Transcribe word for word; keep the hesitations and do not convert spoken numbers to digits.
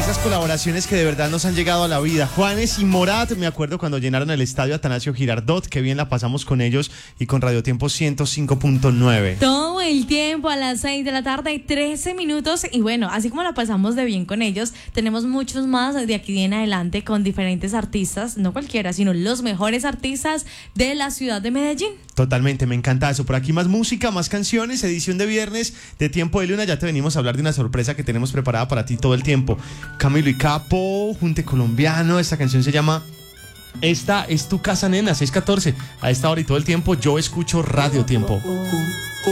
esas colaboraciones que de verdad nos han llegado a la vida. Juanes y Morat, me acuerdo cuando llenaron el estadio Atanasio Girardot, qué bien la pasamos con ellos y con Radio Tiempo ciento cinco punto nueve. Todo el tiempo a las seis de la tarde y trece minutos. Y bueno, así como la pasamos de bien con ellos, tenemos muchos más de aquí en adelante con diferentes artistas, no cualquiera, sino los mejores artistas de la ciudad de Medellín. Totalmente, me encanta eso. Por aquí más música, más canciones, edición de viernes de Tiempo de Luna. Ya te venimos a hablar de una sorpresa que tenemos preparada para ti todo el tiempo. Camilo y Capo, Junte Colombiano, esta canción se llama Esta es tu casa, nena, seis catorce. A esta hora y todo el tiempo yo escucho Radio Tiempo.